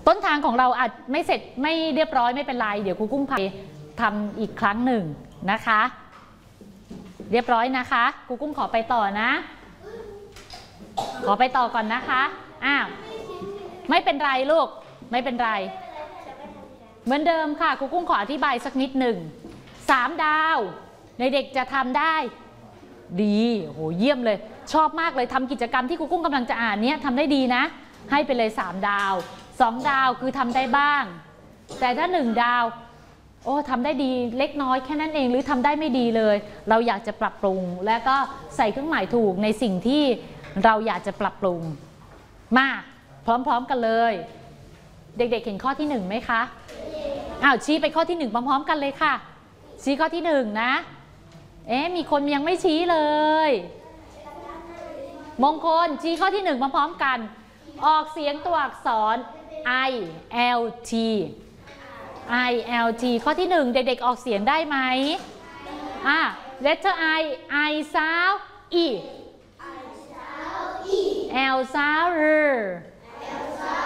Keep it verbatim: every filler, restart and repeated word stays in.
ต้นทางของเราอาจไม่เสร็จไม่เรียบร้อยไม่เป็นไรเดี๋ยวครูกุ้งพาทำอีกครั้งหนึ่งนะคะเรียบร้อยนะคะครูกุ้งขอไปต่อนะขอไปต่อก่อนนะคะอ้าวไม่เป็นไรลูกไม่เป็นไรเหมือนเดิมค่ะครูกุ้งขออธิบายสักนิดหนึ่งสามดาวในเด็กจะทำได้ดีโหเยี่ยมเลยชอบมากเลยทำกิจกรรมที่ครูกุ้งกำลังจะอ่านเนี้ยทำได้ดีนะให้ไปเลยสามดาวสองดาวคือทำได้บ้างแต่ถ้าหนึ่งดาวโอ้ทำได้ดีเล็กน้อยแค่นั้นเองหรือทำได้ไม่ดีเลยเราอยากจะปรับปรุงและก็ใส่เครื่องหมายถูกในสิ่งที่เราอยากจะปรับปรุงมาพร้อมๆกันเลยเด็กๆเห็นข้อที่หนึ่งไหมคะอ้าวชี้ไปข้อที่หนึ่งพร้อมๆกันเลยค่ะชี้ข้อที่หนึ่งนะเอ๊ะมีคนยังไม่ชี้เลยมงคลชี้ข้อที่หนึ่งพร้อมๆกันออกเสียงตัวอักษร I L T I L T ข้อที่หนึ่งเด็กๆออกเสียงได้ไหมอ่ะ letter I I sound E L sound R